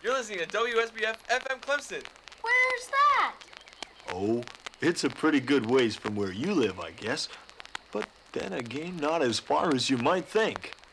You're listening to WSBF FM Clemson. Where's that? Oh, it's a pretty good ways from where you live, I guess. But then again, not as far as you might think.